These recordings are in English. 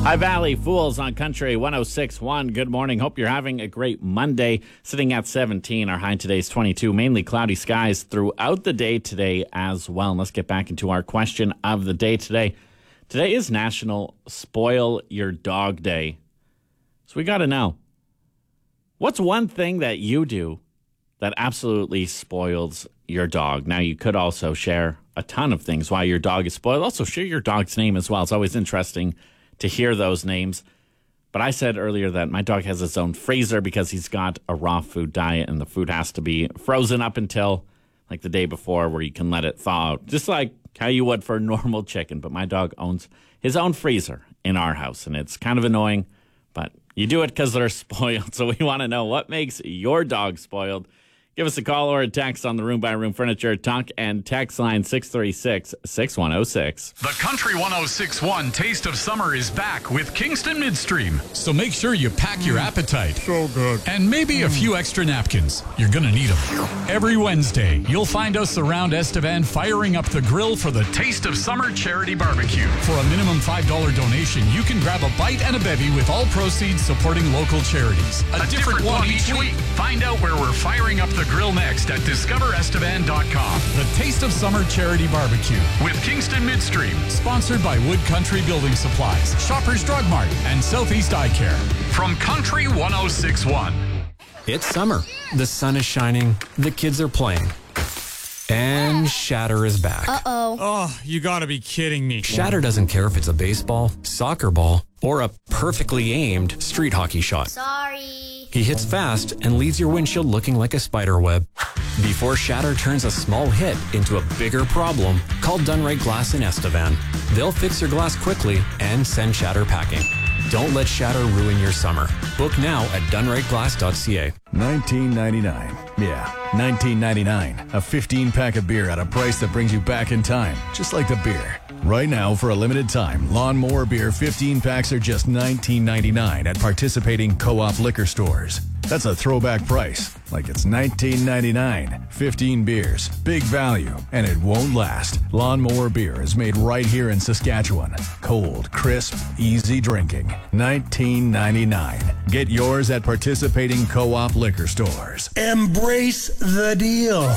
High Valley Fools on Country 106.1. Good morning. Hope you're having a great Monday. Sitting at 17. Our high today is 22. Mainly cloudy skies throughout the day today as well. And let's get back into our question of the day today. Today is National Spoil Your Dog Day. So we got to know, what's one thing that you do that absolutely spoils your dog? Now, you could also share a ton of things why your dog is spoiled. Also, share your dog's name as well. It's always interesting to hear those names. But I said earlier that my dog has his own freezer because he's got a raw food diet and the food has to be frozen up until like the day before where you can let it thaw out, just like how you would for normal chicken. But my dog owns his own freezer in our house, and it's kind of annoying, but you do it because they're spoiled. So we want to know what makes your dog spoiled. Give us a call or a text on the Room by Room Furniture Talk and Text line 636-6106. The Country 106.1 Taste of Summer is back with Kingston Midstream. So make sure you pack your appetite. So good. And maybe a few extra napkins. You're going to need them. Every Wednesday, you'll find us around Estevan firing up the grill for the Taste of Summer Charity Barbecue. For a minimum $5 donation, you can grab a bite and a bevy with all proceeds supporting local charities. A different one each week. Find out where we're firing up the grill next at discoverestevan.com. The Taste of Summer Charity Barbecue with Kingston Midstream, sponsored by Wood Country Building Supplies, Shoppers Drug Mart, and Southeast Eye Care. From Country 106.1. It's summer. The sun is shining. The kids are playing. And Shatter is back. Uh-oh. Oh, you gotta be kidding me. Shatter doesn't care if it's a baseball, soccer ball, or a perfectly aimed street hockey shot. Sorry. He hits fast and leaves your windshield looking like a spider web. Before Shatter turns a small hit into a bigger problem, call Dunright Glass in Estevan. They'll fix your glass quickly and send Shatter packing. Don't let Shatter ruin your summer. Book now at dunrightglass.ca. $19.99. Yeah, $19.99. A 15-pack of beer at a price that brings you back in time, just like the beer. Right now, for a limited time, Lawnmower Beer 15 packs are just $19.99 at participating co-op liquor stores. That's a throwback price, like it's $19.99. 15 beers, big value, and it won't last. Lawnmower Beer is made right here in Saskatchewan. Cold, crisp, easy drinking. $19.99. Get yours at participating co-op liquor stores. Embrace the deal.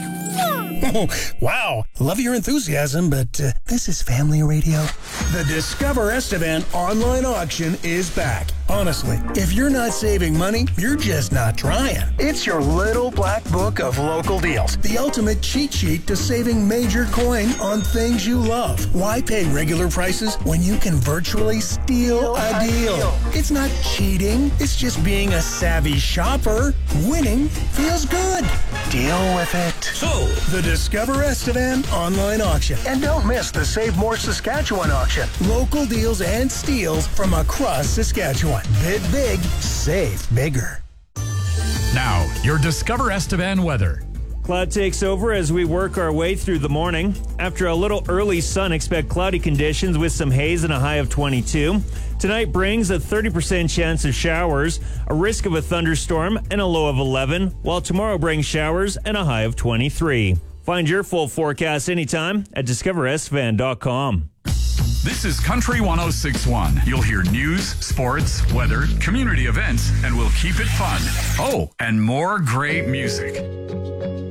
Oh, wow, love your enthusiasm, but this is family radio. The Discover Estevan online auction is back. Honestly, if you're not saving money, you're just not trying. It's your little black book of local deals. The ultimate cheat sheet to saving major coin on things you love. Why pay regular prices when you can virtually steal a deal? It's not cheating. It's just being a savvy shopper. Winning feels good. Deal with it. So, the Discover Estevan online auction. And don't miss the Save More Saskatchewan auction. Local deals and steals from across Saskatchewan. Bid big, save bigger. Now, your Discover Estevan weather. Cloud takes over as we work our way through the morning. After a little early sun, expect cloudy conditions with some haze and a high of 22. Tonight brings a 30% chance of showers, a risk of a thunderstorm, and a low of 11, while tomorrow brings showers and a high of 23. Find your full forecast anytime at discoverestevan.com. This is Country 106.1. You'll hear news, sports, weather, community events, and we'll keep it fun. Oh, and more great music.